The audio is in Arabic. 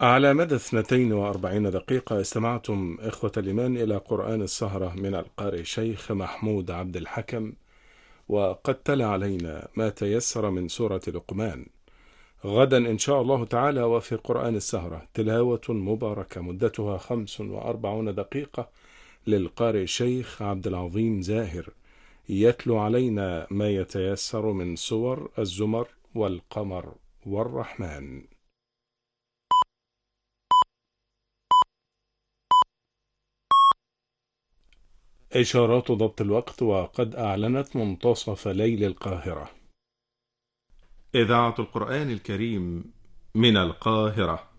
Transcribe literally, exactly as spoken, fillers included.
على مدى اثنتين وأربعين دقيقة استمعتم إخوة الإيمان إلى قرآن السهرة من القارئ شيخ محمود عبد الحكم، وقد تلا علينا ما تيسر من سورة لقمان. غدا إن شاء الله تعالى وفي قرآن السهرة تلاوة مباركة مدتها خمس وأربعون دقيقة للقارئ شيخ عبد العظيم زاهر، يتلو علينا ما يتيسر من سور الزمر والقمر والرحمن. إشارات ضبط الوقت، وقد أعلنت منتصف ليل القاهرة. إذاعة القرآن الكريم من القاهرة.